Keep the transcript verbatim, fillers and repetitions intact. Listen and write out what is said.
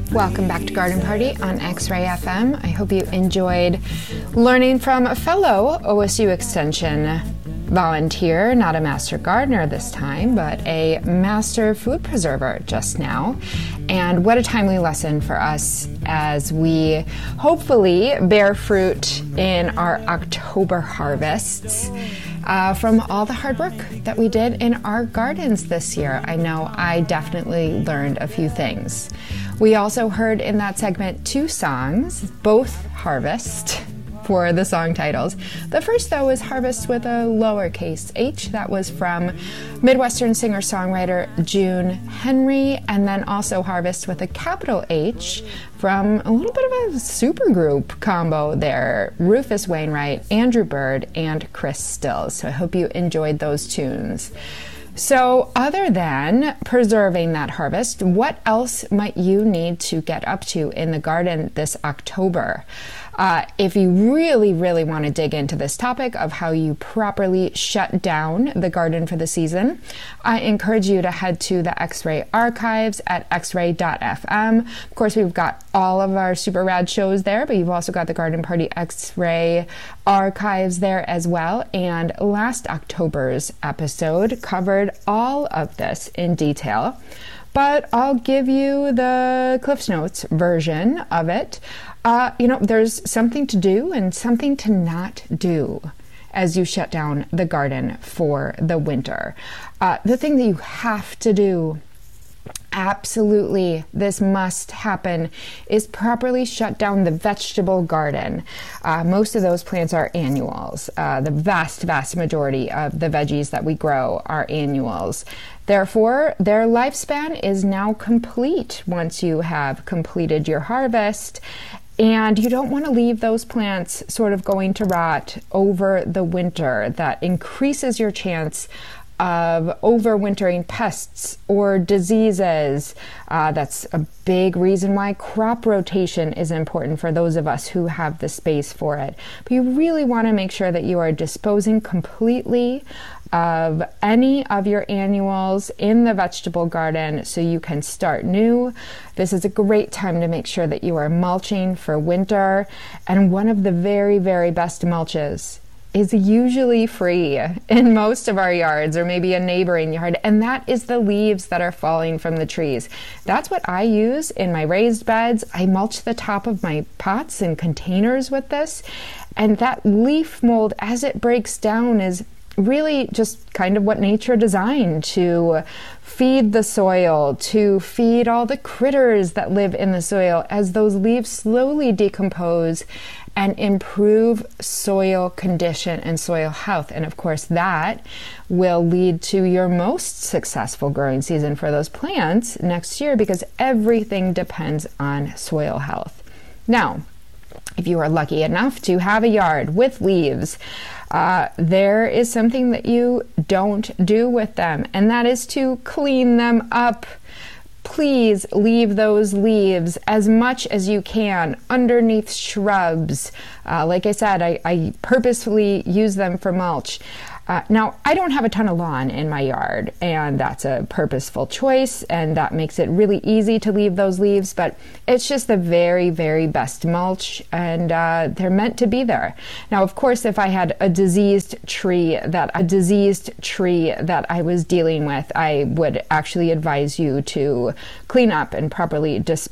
Welcome back to Garden Party on X-Ray F M. I hope you enjoyed learning from a fellow O S U Extension volunteer, not a master gardener this time, but a master food preserver just now. And what a timely lesson for us as we hopefully bear fruit in our October harvests uh, from all the hard work that we did in our gardens this year. I know I definitely learned a few things. We also heard in that segment two songs, both harvest for the song titles. The first, though, is Harvest with a lowercase h. That was from Midwestern singer-songwriter June Henry, and then also Harvest with a capital H from a little bit of a supergroup combo there, Rufus Wainwright, Andrew Bird, and Chris Stills. So I hope you enjoyed those tunes. So other than preserving that harvest, what else might you need to get up to in the garden this October? Uh, if you really, really want to dig into this topic of how you properly shut down the garden for the season, I encourage you to head to the X-Ray archives at x ray dot f m. Of course, we've got all of our super rad shows there, but you've also got the Garden Party X-Ray archives there as well. And last October's episode covered all of this in detail, but I'll give you the Cliff's Notes version of it. Uh, you know, there's something to do and something to not do as you shut down the garden for the winter. Uh, the thing that you have to do, absolutely, this must happen, is properly shut down the vegetable garden. Uh, most of those plants are annuals. Uh, the vast, vast majority of the veggies that we grow are annuals. Therefore, their lifespan is now complete once you have completed your harvest. And you don't want to leave those plants sort of going to rot over the winter. That increases your chance of overwintering pests or diseases. Uh, that's a big reason why crop rotation is important for those of us who have the space for it. But you really want to make sure that you are disposing completely of any of your annuals in the vegetable garden so you can start new. This is a great time to make sure that you are mulching for winter. And one of the very, very best mulches is usually free in most of our yards or maybe a neighboring yard, and that is the leaves that are falling from the trees. That's what I use in my raised beds. I mulch the top of my pots and containers with this, and that leaf mold, as it breaks down, is really just kind of what nature designed to feed the soil, to feed all the critters that live in the soil as those leaves slowly decompose and improve soil condition and soil health. And of course, that will lead to your most successful growing season for those plants next year, because everything depends on soil health. Now, if you are lucky enough to have a yard with leaves, uh, there is something that you don't do with them, and that is to clean them up. Please leave those leaves as much as you can underneath shrubs. Uh, like I said, I, I purposefully use them for mulch. Uh, now, I don't have a ton of lawn in my yard, and that's a purposeful choice, and that makes it really easy to leave those leaves, but it's just the very, very best mulch, and uh, they're meant to be there. Now, of course, if I had a diseased tree that a diseased tree that I was dealing with, I would actually advise you to clean up and properly dispose